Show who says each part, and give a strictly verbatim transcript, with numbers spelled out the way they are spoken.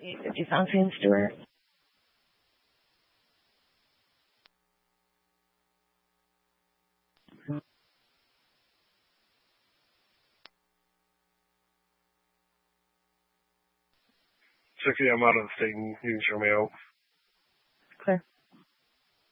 Speaker 1: eight fifty Fountain Stewart.
Speaker 2: Sophie, I'm out of the state and you can show me out.
Speaker 1: Clear.